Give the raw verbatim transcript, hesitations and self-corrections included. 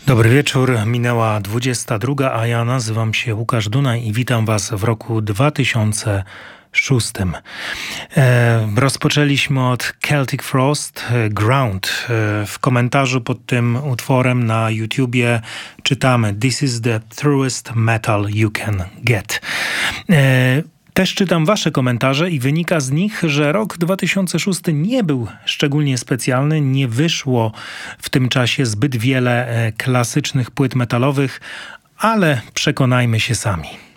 Dobry wieczór, minęła dwudziesta druga, a ja nazywam się Łukasz Dunaj i witam Was w roku dwa tysiące szóstym. E, rozpoczęliśmy od Celtic Frost, e, Ground. E, w komentarzu pod tym utworem na YouTubie czytamy "This is the truest metal you can get". E, Też czytam wasze komentarze i wynika z nich, że rok dwa tysiące szósty nie był szczególnie specjalny, nie wyszło w tym czasie zbyt wiele klasycznych płyt metalowych, ale przekonajmy się sami.